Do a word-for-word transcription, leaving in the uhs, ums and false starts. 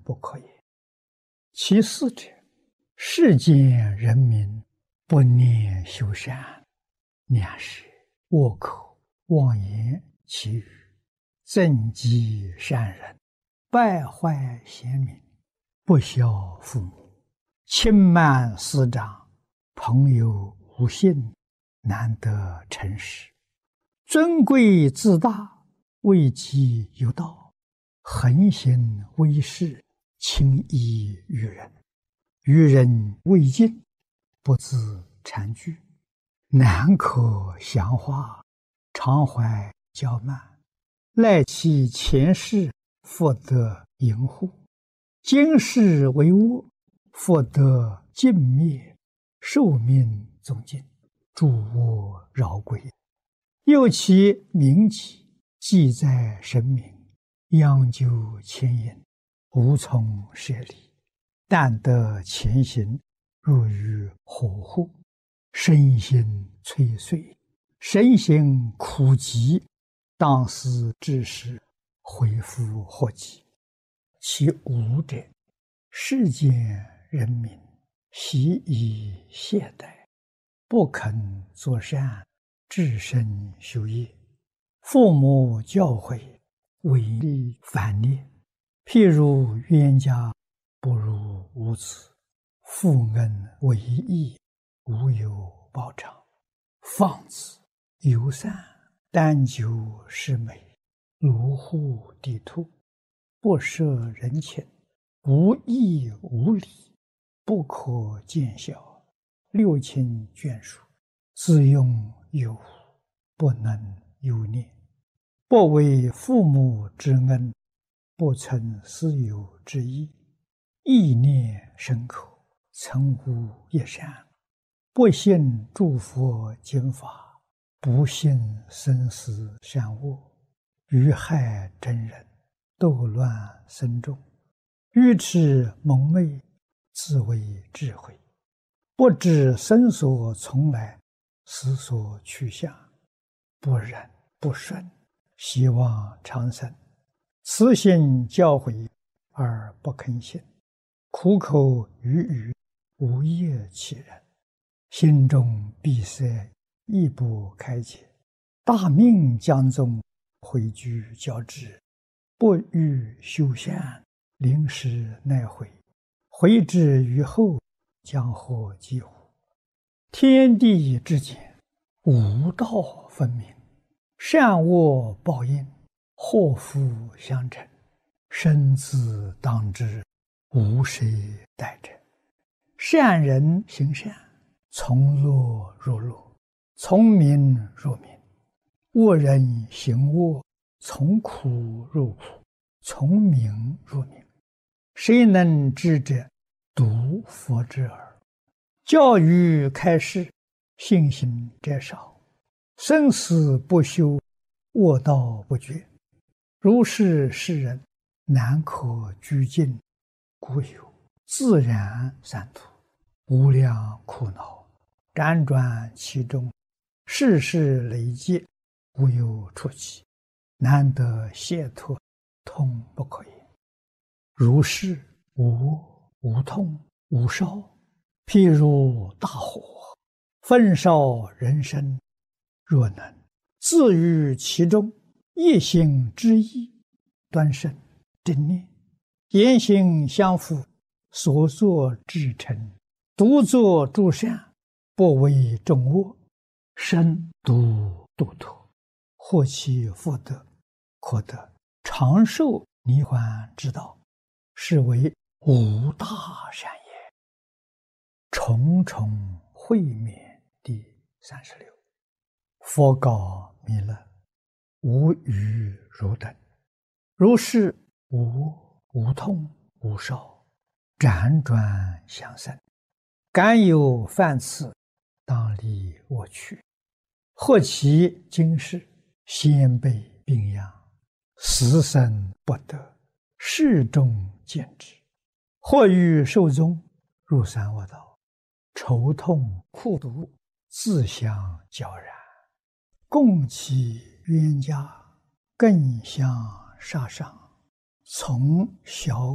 不可也。其四者，世间人民不念修善，两是倭口妄言其语，增积善人，败坏贤民，不孝父母，轻慢师长，朋友无信，难得诚实，尊贵自大，位极有道，横行威势，轻易于人，于人未尽，不自惭惧，难可详化，常怀骄慢，赖其前世，复得淫护，今世为恶，复得尽灭，寿命终尽，诸恶饶归。又其名己，记在神明，央究牵引，无从舍离，但得前行，入于火户，身心摧碎，身心苦极，当思之时，恢复祸及。其五者，世间人民习以懈怠，不肯作善，至身修业，父母教诲，违逆反逆，譬如冤家不如无子，父恩为义，无有报偿，放子游散，单求是美，卢户地兔，不摄人情，无义无礼，不可见效，六亲眷属，自用有无，不能有念，不为父母之恩，不存私有之意，意念深刻，曾无一善，不信诸佛经法，不信生死善恶，于害真人，斗乱僧众，愚痴蒙昧，自为智慧，不知生所从来，死所去向，不忍不顺，希望长生，慈心教诲而不肯信，苦口语语，无业其人，心中闭塞，亦不开解，大命将终，毁居交织，不欲修善，临时奈悔，悔之于后，将获几乎？天地之间，无道分明，善恶报应，祸福相承，生自当之，无谁代者。善人行善，从乐入乐，从名入名；恶人行恶，从苦入苦，从名入名。谁能知者？独佛之耳。教育开示，信心者少，生死不休，恶道不绝。如是世人，难可居尽，故有自然三途，无量苦恼，辗转其中，世事累劫，无有出期，难得解脱，痛不可言。如是无恶无痛无烧，譬如大火，焚烧人生，若能自于其中，一心之意，端正正念，言行相符，所作至诚，独作诸善，不为众恶，身独度脱，获其福德，可得长寿涅槃之道，是为无大善也。重重会面第三十六。佛告弥勒：无余汝等，如是无恶无痛无烧，辗转相生，敢有犯次，当离我去。或其今世，先辈病殃，死生不得，世众见之；或欲寿终，入三恶道，愁痛苦毒，自相交然，共其冤家，更相杀伤，从小